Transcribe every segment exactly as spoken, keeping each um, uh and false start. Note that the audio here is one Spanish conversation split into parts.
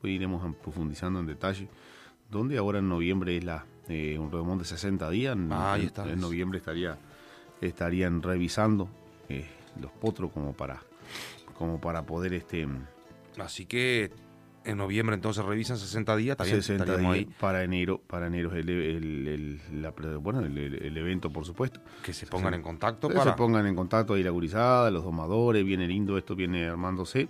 después iremos profundizando en detalle, donde ahora en noviembre es la eh, un redomón de sesenta días, ah, ahí en, está. en noviembre estaría estarían revisando eh, los potros como para como para poder este así que en noviembre entonces revisan sesenta días, también sesenta días ahí. para enero, para enero el, el, el, la, bueno, el, el, el evento, por supuesto. Que se pongan sí. en contacto que para... se pongan en contacto ahí la gurizada, los domadores, viene lindo, esto viene armándose.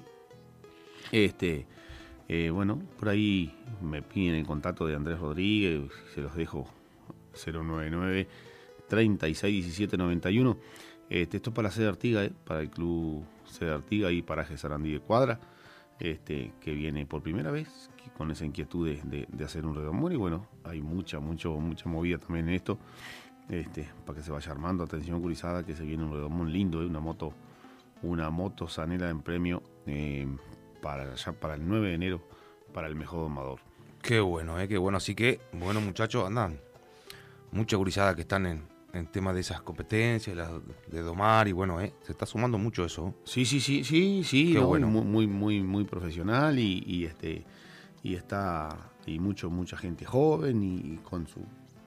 Este, eh, bueno, por ahí me piden el contacto de Andrés Rodríguez, se los dejo cero noventa y nueve, treinta y seis, diecisiete, noventa y uno. Este, esto es para la sede Artiga, eh, para el club sede Artiga y paraje Sarandí de Cuadra. Este, que viene por primera vez con esa inquietud de, de, de hacer un redomón, y bueno, hay mucha, mucho, mucha movida también en esto, este, para que se vaya armando. Atención gurizada, que se viene un redomón lindo, ¿eh? una moto, una moto Zanela en premio eh, para ya para el nueve de enero, para el mejor domador. Qué bueno, eh, qué bueno, así que, bueno muchachos, andan, mucha gurizada que están en en tema de esas competencias, las de domar, y bueno, eh, se está sumando mucho eso. Sí, sí, sí, sí, sí, qué no, bueno. muy, muy, muy, muy profesional y, y este y está y mucho, mucha gente joven y, y con su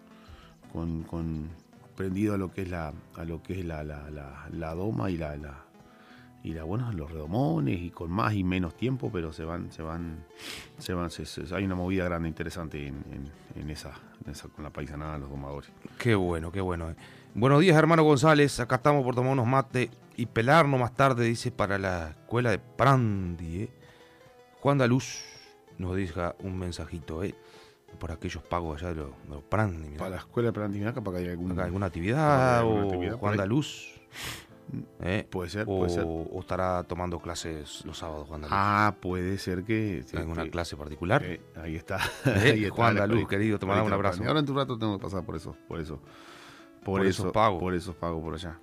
con, con prendido a lo que es la a lo que es la, la, la, la doma y la, la y la bueno los redomones, y con más y menos tiempo, pero se van se van se van se, se, hay una movida grande interesante en, en, en, esa, en esa con la paisanada, los domadores. Qué bueno, qué bueno. Eh. Buenos días, hermano González, acá estamos por tomar unos mates y pelarnos más tarde, dice, para la escuela de Prandi. Eh. Juan Daluz nos deja un mensajito, eh, por aquellos pagos allá de los, de los Prandi. Mirá. Para la escuela de Prandi, acá para que haya algún, acá alguna actividad, alguna o actividad Juan Daluz. Eh, puede ser, o, puede ser. O estará tomando clases los sábados, Juan Daluz. Ah, puede ser que... ¿Alguna este, clase particular? Eh, ahí está. Eh, ahí está Juan Daluz, querido, te mandamos un abrazo. Ahora en tu rato tengo que pasar por eso, por eso. Por, por eso, esos pagos. Por esos pagos por allá.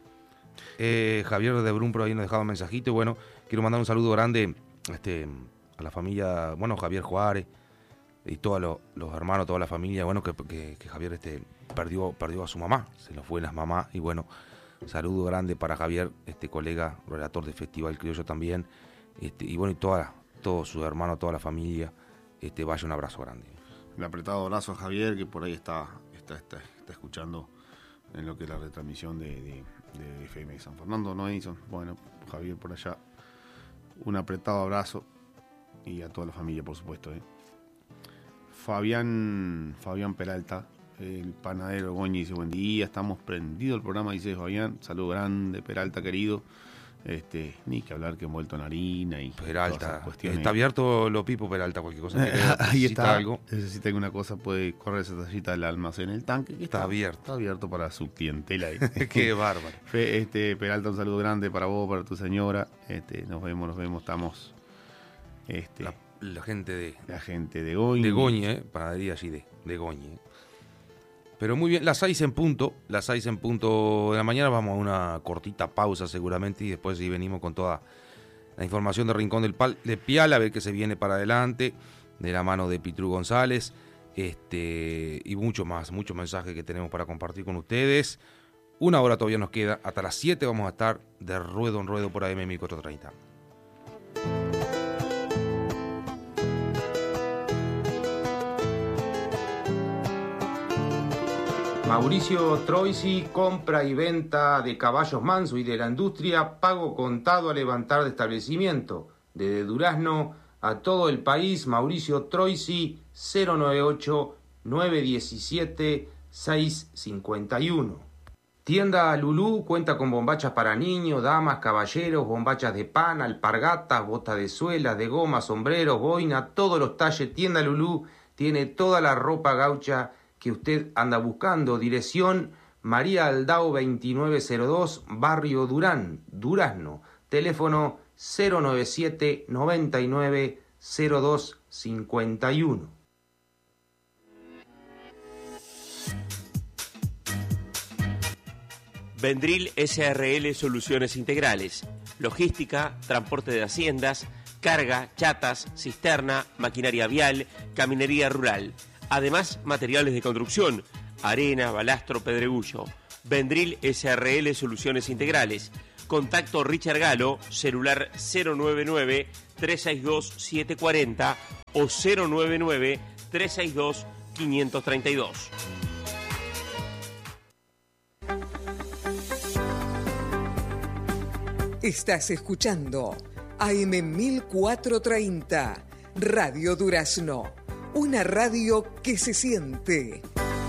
Eh, Javier de Brum por ahí nos dejaba un mensajito, y bueno, quiero mandar un saludo grande este, a la familia, bueno, Javier Juárez y todos los, los hermanos, toda la familia, bueno, que, que, que Javier este, perdió, perdió a su mamá, se nos fue las mamás, y bueno, saludo grande para Javier, este colega, relator de Festival Criollo también, este, y bueno, y toda, todos sus hermanos, toda la familia, este, vaya un abrazo grande. Un apretado abrazo a Javier, que por ahí está, está, está, está escuchando en lo que es la retransmisión de, de, de F M San Fernando, ¿no, Edison? Bueno, Javier por allá, un apretado abrazo, y a toda la familia, por supuesto, ¿eh? Fabián, Fabián Peralta, el panadero Goñi, dice: buen día, estamos prendido el programa, dice Fabián. Saludo grande, Peralta querido. Este, ni que hablar que envuelto en harina y Peralta, está abierto lo pipo Peralta, cualquier cosa que ahí está, algo. Necesita alguna cosa, puede correr esa tallita del almacén, el tanque, que está, está abierto. Está abierto para su clientela. Qué bárbaro. Este, Peralta, un saludo grande para vos, para tu señora. Este, nos vemos, nos vemos, estamos. Este, la, la gente de la gente de Goñi. De Goñi, eh, panadería así de, de Goñi. Eh. Pero muy bien, las seis en punto, las seis en punto de la mañana, vamos a una cortita pausa seguramente, y después sí venimos con toda la información de Rincón del Pal, de Pial, a ver qué se viene para adelante, de la mano de Pitru González, este y mucho más, muchos mensajes que tenemos para compartir con ustedes. Una hora todavía nos queda, hasta las siete vamos a estar de ruedo en ruedo por A M mil cuatrocientos treinta. Mauricio Troisi, compra y venta de caballos manso y de la industria, pago contado a levantar de establecimiento. Desde Durazno a todo el país, Mauricio Troisi, cero noventa y ocho, nueve diecisiete, seis cincuenta y uno. Tienda Lulú cuenta con bombachas para niños, damas, caballeros, bombachas de pan, alpargatas, botas de suela, de goma, sombreros, boina, todos los talles. Tienda Lulú tiene toda la ropa gaucha que usted anda buscando. Dirección María Aldao veintinueve cero dos, Barrio Durán, Durazno. Teléfono cero noventa y siete, noventa y nueve, cero dos cincuenta y uno. Vendril S R L Soluciones Integrales. Logística, transporte de haciendas, carga, chatas, cisterna, maquinaria vial, caminería rural. Además, materiales de construcción, arena, balastro, pedregullo. Vendril S R L Soluciones Integrales. Contacto Richard Galo, celular cero nueve nueve, tres seis dos, siete cuatro cero o cero nueve nueve, tres seis dos, cinco tres dos. Estás escuchando A M mil cuatrocientos treinta, Radio Durazno, una radio que se siente.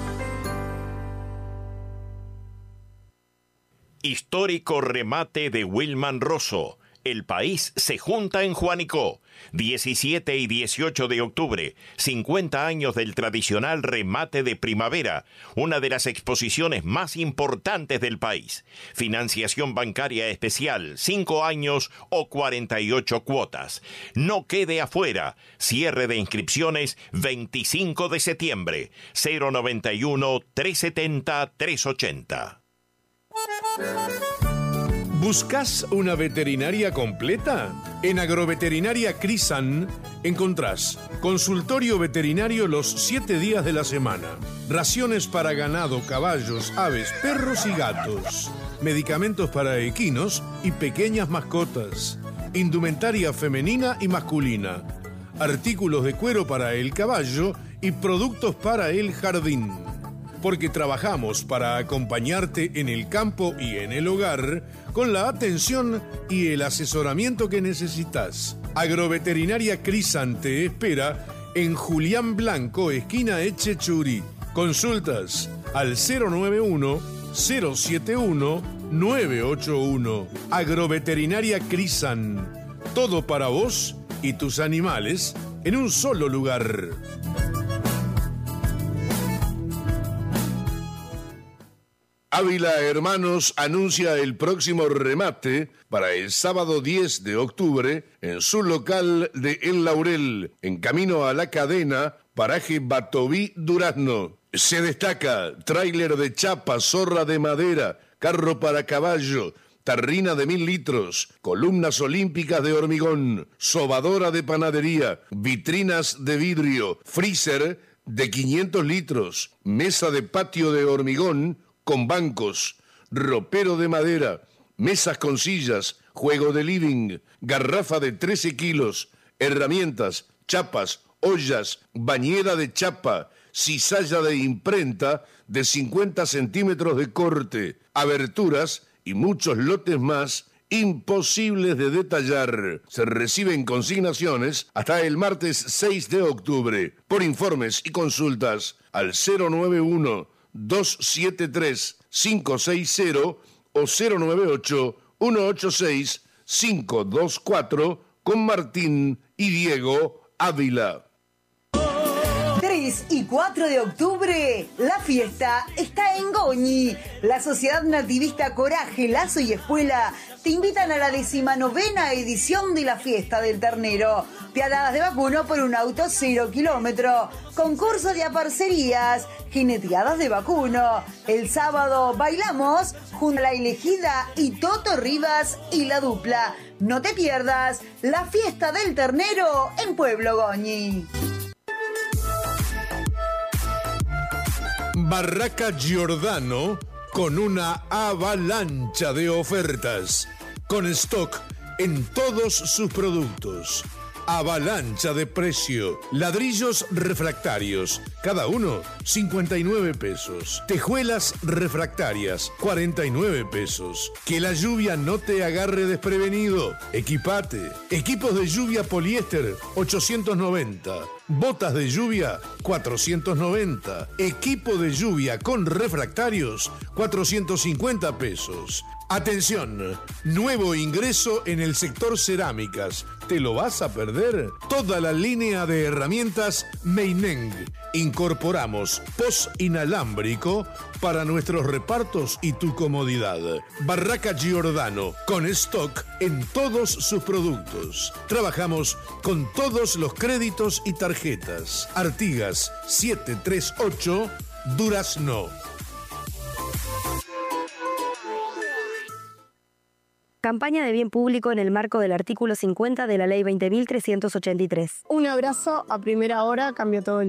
Histórico remate de Wilman Rosso. El país se junta en Juanico. diecisiete y dieciocho de octubre, cincuenta años del tradicional remate de primavera, una de las exposiciones más importantes del país. Financiación bancaria especial, cinco años o cuarenta y ocho cuotas. No quede afuera. Cierre de inscripciones veinticinco de septiembre. cero noventa y uno, trescientos setenta, trescientos ochenta. ¿Buscas una veterinaria completa? En Agroveterinaria Crisan encontrás consultorio veterinario los siete días de la semana, raciones para ganado, caballos, aves, perros y gatos, medicamentos para equinos y pequeñas mascotas, indumentaria femenina y masculina, artículos de cuero para el caballo y productos para el jardín. Porque trabajamos para acompañarte en el campo y en el hogar con la atención y el asesoramiento que necesitas. Agroveterinaria Crisan te espera en Julián Blanco, esquina Echechuri. Consultas al cero nueve uno, cero siete uno, nueve ocho uno. Agroveterinaria Crisan. Todo para vos y tus animales en un solo lugar. Ávila Hermanos anuncia el próximo remate para el sábado diez de octubre en su local de El Laurel, en camino a la cadena, paraje Batoví, Durazno. Se destaca tráiler de chapa, zorra de madera, carro para caballo, tarrina de mil litros, columnas olímpicas de hormigón, sobadora de panadería, vitrinas de vidrio, freezer de quinientos litros, mesa de patio de hormigón, con bancos, ropero de madera, mesas con sillas, juego de living, garrafa de trece kilos, herramientas, chapas, ollas, bañera de chapa, cizalla de imprenta de cincuenta centímetros de corte, aberturas y muchos lotes más imposibles de detallar. Se reciben consignaciones hasta el martes seis de octubre. Por informes y consultas al cero nueve uno, dos siete tres, cinco seis cero o cero nueve ocho, uno ocho seis, cinco dos cuatro con Martín y Diego Ávila. tres y cuatro de octubre, la fiesta está en Goñi. La Sociedad Nativista Coraje, Lazo y Espuela te invitan a la decimanovena edición de la Fiesta del Ternero. Piadadas de vacuno por un auto cero kilómetro. Concurso de aparcerías, jineteadas de vacuno. El sábado bailamos junto a La Elegida y Toto Rivas y La Dupla. No te pierdas la Fiesta del Ternero en Pueblo Goñi. Barraca Giordano con una avalancha de ofertas, con stock en todos sus productos. Avalancha de precio. Ladrillos refractarios, cada uno cincuenta y nueve pesos. Tejuelas refractarias, cuarenta y nueve pesos. Que la lluvia no te agarre desprevenido. Equipate. Equipos de lluvia poliéster, ochocientos noventa. Botas de lluvia, cuatrocientos noventa. Equipo de lluvia con refractarios, cuatrocientos cincuenta pesos. Atención, nuevo ingreso en el sector cerámicas. ¿Te lo vas a perder? Toda la línea de herramientas Meineng. Incorporamos post inalámbrico para nuestros repartos y tu comodidad. Barraca Giordano, con stock en todos sus productos. Trabajamos con todos los créditos y tarjetas. Artigas setecientos treinta y ocho, Durazno. Campaña de bien público en el marco del artículo cincuenta de la Ley veinte mil trescientos ochenta y tres. Un abrazo a primera hora cambió todo el